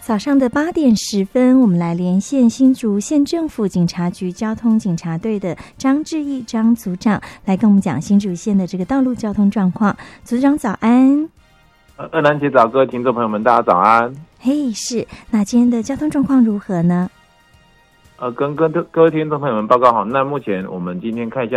早上的8:10，我们来连线新竹县政府警察局交通警察队的张志毅张组长，来跟我们讲新竹县的这个道路交通状况。组长早安。 二南姐早，各位听众朋友们，大家早安。 嘿，是，那今天的交通状况如何呢？ 跟各位听众朋友们报告好。那目前我们今天看一下